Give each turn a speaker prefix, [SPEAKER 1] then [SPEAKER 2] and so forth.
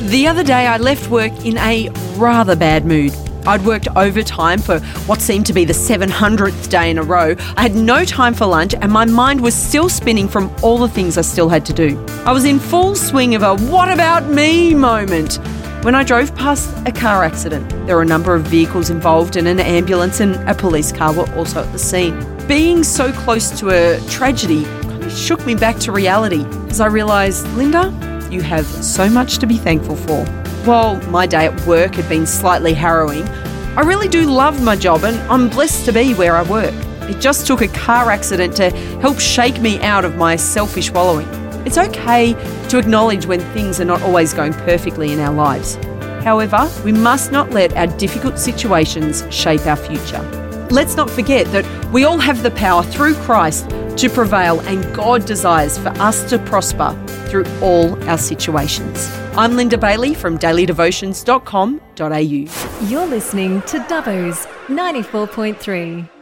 [SPEAKER 1] The other day I left work in a rather bad mood. I'd worked overtime for what seemed to be the 700th day in a row. I had no time for lunch and my mind was still spinning from all the things I still had to do. I was in full swing of a what about me moment when I drove past a car accident. There were a number of vehicles involved and an ambulance and a police car were also at the scene. Being so close to a tragedy kind of shook me back to reality as I realised, Linda, you have so much to be thankful for. While my day at work had been slightly harrowing, I really do love my job and I'm blessed to be where I work. It just took a car accident to help shake me out of my selfish wallowing. It's okay to acknowledge when things are not always going perfectly in our lives. However, we must not let our difficult situations shape our future. Let's not forget that we all have the power through Christ to prevail and God desires for us to prosper through all our situations. I'm Linda Bailey from dailydevotions.com.au.
[SPEAKER 2] You're listening to Dubbo's 94.3.